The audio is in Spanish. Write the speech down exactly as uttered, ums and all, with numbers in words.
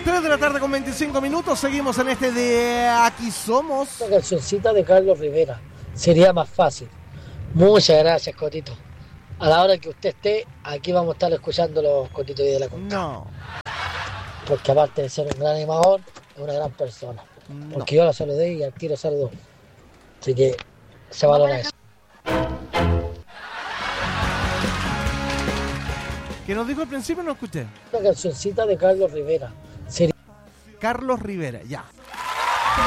tres de la tarde con veinticinco minutos. Seguimos en este de Aquí Somos. La cancioncita de Carlos Rivera sería más fácil. Muchas gracias, Cotito. A la hora que usted esté, aquí vamos a estar escuchando los Cotitos de la Conca. No. Porque aparte de ser un gran animador, es una gran persona. No. Porque yo la saludé y al tiro saludó. Así que se valora eso. ¿Qué nos dijo al principio? No escuché. La cancioncita de Carlos Rivera sería... Carlos Rivera, ya.